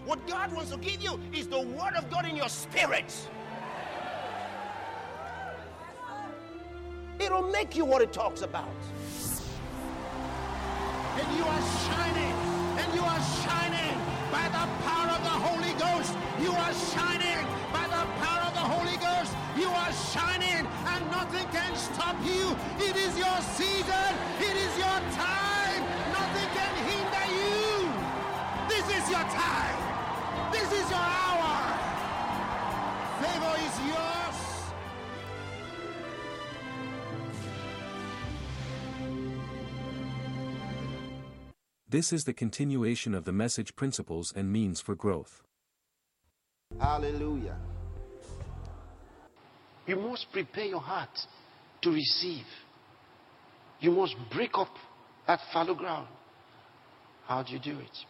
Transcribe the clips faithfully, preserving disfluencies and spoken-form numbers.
What God wants to give you is the word of God in your spirit. It'll make you what it talks about. And you are shining, and you are shining by the power of the Holy Ghost. You are shining by the power of the Holy Ghost. You are shining, and nothing can stop you. It is your season. It is your time. Nothing can hinder you. This is your time. This is your hour. Favor is yours. This is the continuation of the message Principles and Means for Growth. Hallelujah. You must prepare your heart to receive. You must break up that fallow ground. How do you do it?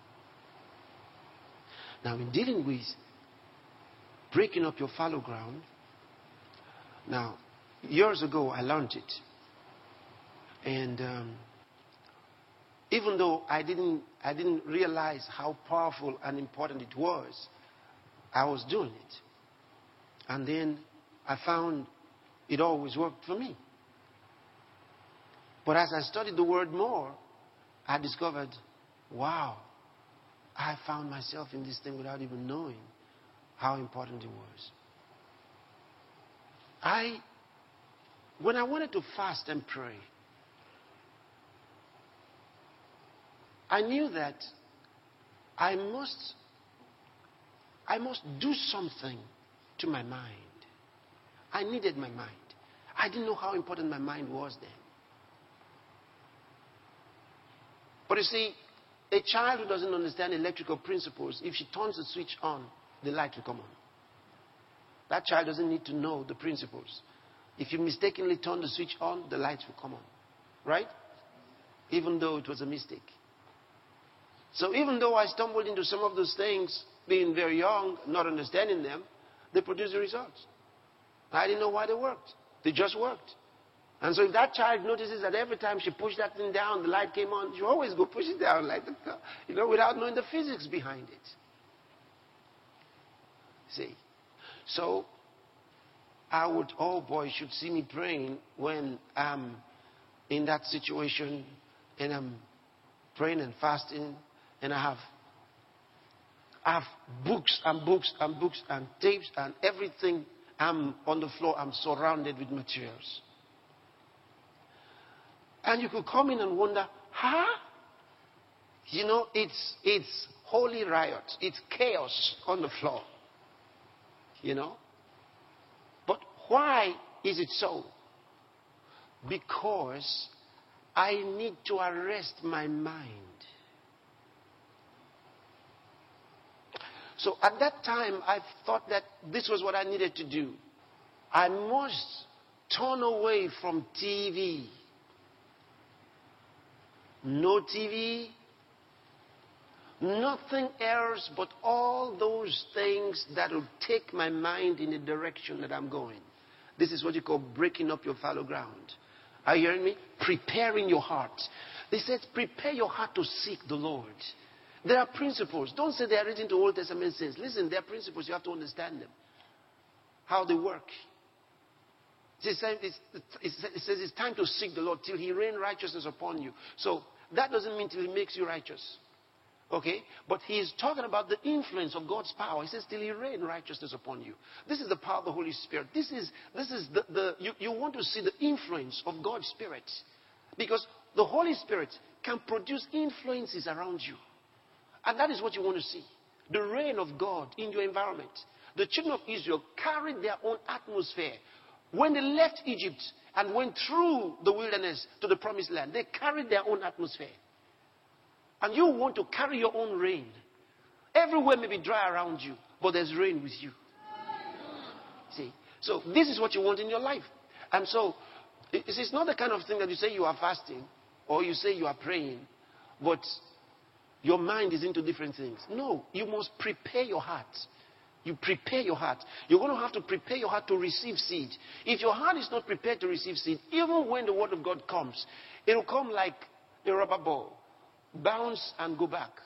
Now, in dealing with breaking up your fallow ground, now, years ago I learned it. And um, even though I didn't, I didn't realize how powerful and important it was, I was doing it. And then I found it always worked for me. But as I studied the word more, I discovered, wow, I found myself in this thing without even knowing how important it was. I, when I wanted to fast and pray, I knew that I must, I must do something to my mind. I needed my mind. I didn't know how important my mind was then. But you see, a child who doesn't understand electrical principles, if she turns the switch on, the light will come on. That child doesn't need to know the principles. If you mistakenly turn the switch on, the light will come on. Right? Even though it was a mistake. So even though I stumbled into some of those things, being very young, not understanding them, they produced the results. I didn't know why they worked. They just worked. And so if that child notices that every time she pushed that thing down, the light came on, she always go push it down, like the, you know, without knowing the physics behind it. See? So I would, oh boy, you should see me praying when I'm in that situation and I'm praying and fasting. And I have, I have books and books and books and tapes and everything. I'm on the floor. I'm surrounded with materials. And you could come in and wonder, huh? You know, it's, it's holy riot. It's chaos on the floor. You know? But why is it so? Because I need to arrest my mind. So at that time, I thought that this was what I needed to do. I must turn away from T V. No T V. Nothing else but all those things that will take my mind in the direction that I'm going. This is what you call breaking up your fallow ground. Are you hearing me? Preparing your heart. They said, prepare your heart to seek the Lord. There are principles. Don't say they are written to Old Testament saints. Listen, there are principles. You have to understand them. How they work. It says it's time to seek the Lord till He rain righteousness upon you. So that doesn't mean till He makes you righteous. Okay? But He is talking about the influence of God's power. He says till He rain righteousness upon you. This is the power of the Holy Spirit. This is, this is the, the you, you want to see the influence of God's Spirit. Because the Holy Spirit can produce influences around you. And that is what you want to see. The reign of God in your environment. The children of Israel carried their own atmosphere. When they left Egypt and went through the wilderness to the promised land, they carried their own atmosphere. And you want to carry your own rain. Everywhere may be dry around you, but there's rain with you. See? So this is what you want in your life. And so, it's not the kind of thing that you say you are fasting, or you say you are praying, but your mind is into different things. No, you must prepare your heart. You prepare your heart. You're going to have to prepare your heart to receive seed. If your heart is not prepared to receive seed, even when the word of God comes, it will come like a rubber ball. Bounce and go back.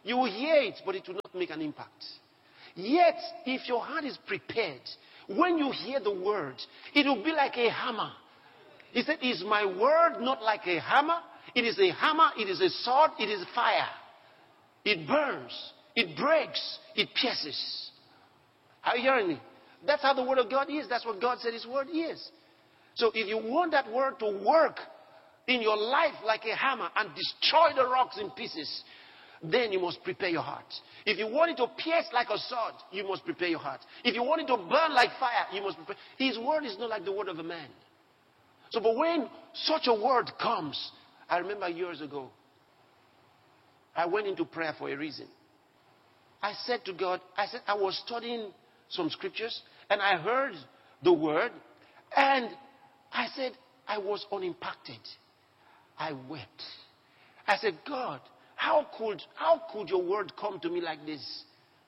You will hear it, but it will not make an impact. Yet, if your heart is prepared, when you hear the word, it will be like a hammer. He said, is my word not like a hammer? It is a hammer, it is a sword, it is fire. It burns, it breaks, it pierces. Are you hearing me? That's how the word of God is. That's what God said his word is. So if you want that word to work in your life like a hammer and destroy the rocks in pieces, then you must prepare your heart. If you want it to pierce like a sword, you must prepare your heart. If you want it to burn like fire, you must prepare. His word is not like the word of a man. So, but when such a word comes, I remember years ago, I went into prayer for a reason. I said to God, I said, I was studying some scriptures, and I heard the word, and I said, I was unimpacted. I wept. I said, God, how could, how could your word come to me like this?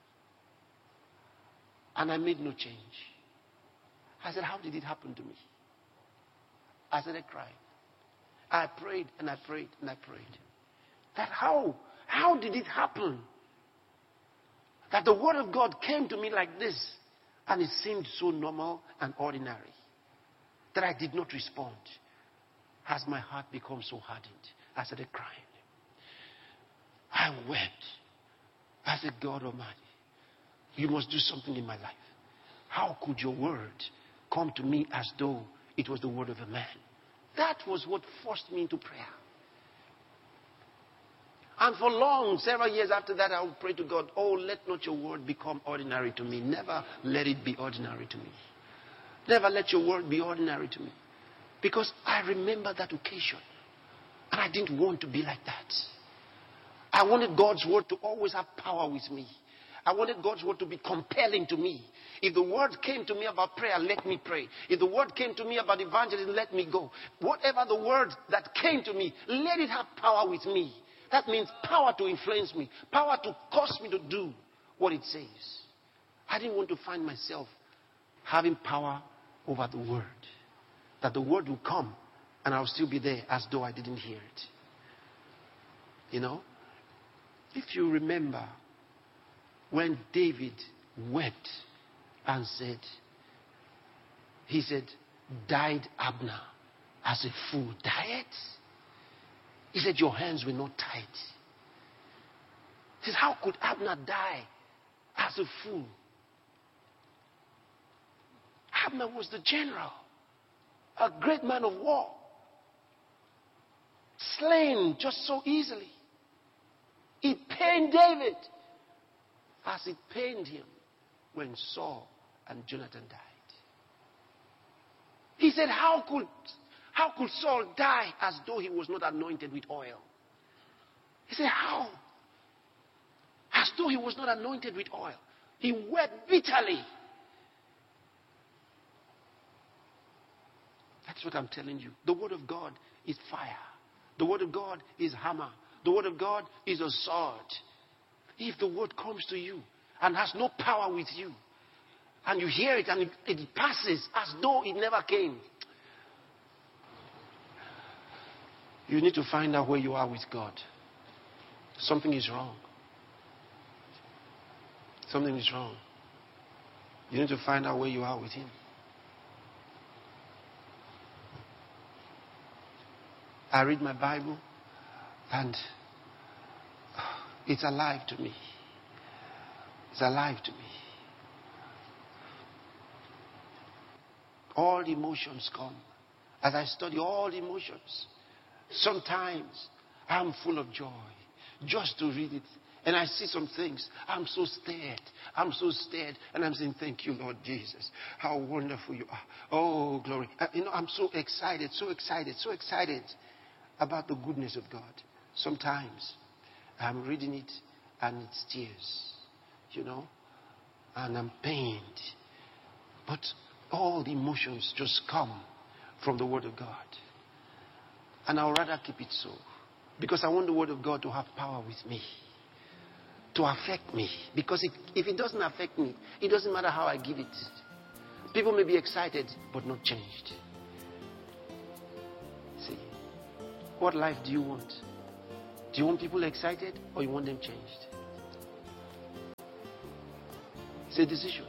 And I made no change. I said, how did it happen to me? I started crying. I prayed and I prayed and I prayed. That how? How did it happen? That the word of God came to me like this, and it seemed so normal and ordinary that I did not respond. As my heart became so hardened, I started crying. I wept. I said, God Almighty, you must do something in my life. How could your word come to me as though it was the word of a man? That was what forced me into prayer. And for long, several years after that, I would pray to God, oh, let not your word become ordinary to me. Never let it be ordinary to me. Never let your word be ordinary to me. Because I remember that occasion. And I didn't want to be like that. I wanted God's word to always have power with me. I wanted God's word to be compelling to me. If the word came to me about prayer, let me pray. If the word came to me about evangelism, let me go. Whatever the word that came to me, let it have power with me. That means power to influence me. Power to cause me to do what it says. I didn't want to find myself having power over the word. That the word will come and I'll still be there as though I didn't hear it. You know? If you remember when David wept and said, he said, died Abner as a fool. Died? He said, your hands were not tied. He said, how could Abner die as a fool? Abner was the general, a great man of war, slain just so easily. It pained David as it pained him when Saul and Jonathan died. He said, how could, how could Saul die as though he was not anointed with oil? He said, how? As though he was not anointed with oil. He wept bitterly. That's what I'm telling you. The word of God is fire. The word of God is hammer. The word of God is a sword. If the word comes to you and has no power with you, and you hear it and it, it passes as though it never came, you need to find out where you are with God. Something is wrong. Something is wrong. You need to find out where you are with Him. I read my Bible and it's alive to me. It's alive to me. All the emotions come. As I study all the emotions, sometimes I'm full of joy just to read it. And I see some things. I'm so stirred. I'm so stirred. And I'm saying, thank you, Lord Jesus. How wonderful you are. Oh, glory. Uh, you know, I'm so excited, so excited, so excited about the goodness of God. Sometimes I'm reading it and it's tears, you know, and I'm pained. But all the emotions just come from the Word of God. And I'll rather keep it so. Because I want the Word of God to have power with me. To affect me. Because it, if it doesn't affect me, it doesn't matter how I give it. People may be excited, but not changed. See, what life do you want? Do you want people excited or you want them changed? It's a decision.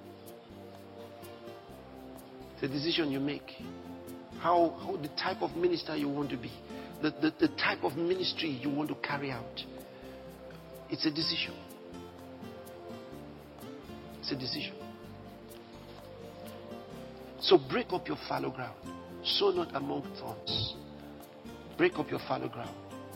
It's a decision you make. How, how the type of minister you want to be. The, the, the type of ministry you want to carry out. It's a decision. It's a decision. So break up your fallow ground. Sow not among thorns. Break up your fallow ground.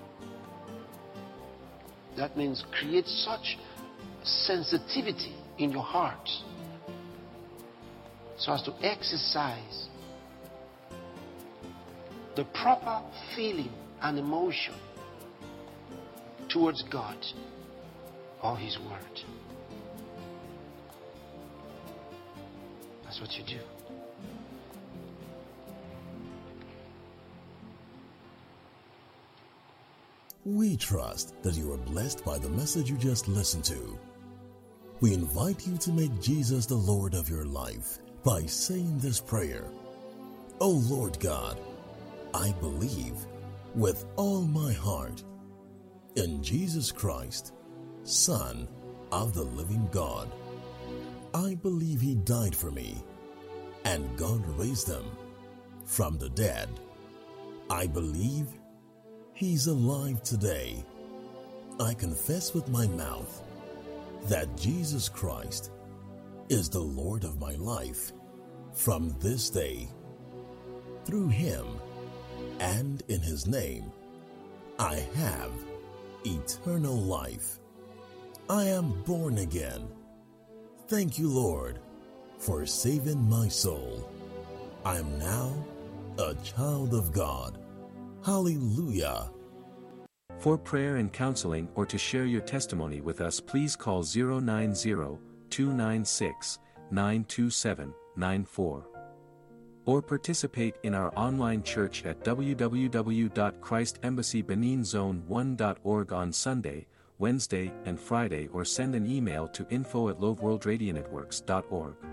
That means create such sensitivity in your heart so as to exercise the proper feeling and emotion towards God or His Word. That's what you do. We trust that you are blessed by the message you just listened to. We invite you to make Jesus the Lord of your life by saying this prayer. O Lord God, I believe with all my heart in Jesus Christ, Son of the living God. I believe He died for me and God raised Him from the dead. I believe He's alive today. I confess with my mouth that Jesus Christ is the Lord of my life from this day. Through Him and in His name, I have eternal life. I am born again. Thank you, Lord, for saving my soul. I am now a child of God. Hallelujah. For prayer and counseling or to share your testimony with us, please call zero nine zero, two nine six, nine two seven, nine four. Or participate in our online church at w w w dot christ embassy benin zone one dot org on Sunday, Wednesday, and Friday, or send an email to info at loveworldradionetworks dot org.